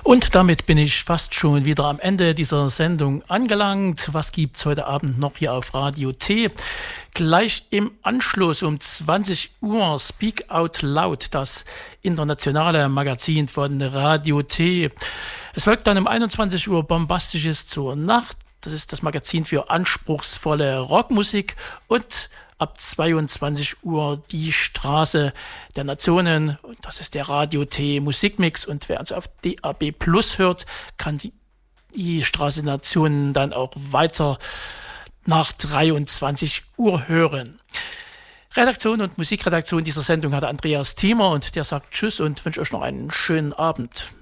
Und damit bin ich fast schon wieder am Ende dieser Sendung angelangt. Was gibt's heute Abend noch hier auf Radio T? Gleich im Anschluss um 20 Uhr Speak Out Loud, das internationale Magazin von Radio T. Es folgt dann um 21 Uhr Bombastisches zur Nacht. Das ist das Magazin für anspruchsvolle Rockmusik. Und ab 22 Uhr die Straße der Nationen. Das ist der Radio T Musikmix. Und wer uns auf DAB Plus hört, kann die Straße der Nationen dann auch weiter nach 23 Uhr hören. Redaktion und Musikredaktion dieser Sendung hatte Andreas Thiemer und der sagt Tschüss und wünsche euch noch einen schönen Abend.